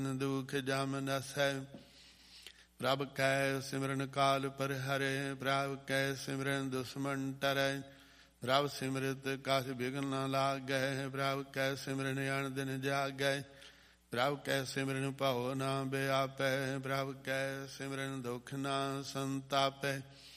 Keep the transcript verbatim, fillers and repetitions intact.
ਦੁਖ ਜਮ ਨਸੈ। ਪ੍ਰਭ ਕੈ ਸਿਮਰਨ ਕਾਲ ਪਰ ਹਰੇ, ਪ੍ਰਭ ਕੈ ਸਿਮਰਨ ਦੁਸ਼ਮਨ ਟਰੈ। ਪ੍ਰਭ ਸਿਮਰਤ ਕਛ ਬਿਘਨ ਨ ਲਾਗੈ, ਪ੍ਰਭ ਕੈ ਸਿਮਰਨ ਅਣ ਦਿਨ ਜਾਗੈ। ਪ੍ਰਭ ਕੈ ਸਿਮਰਨ ਭਉ ਨ ਬਿਆਪੈ, ਪ੍ਰਭ ਕੈ ਸਿਮਰਨ ਦੁਖ ਨ ਸੰਤਾਪੈ।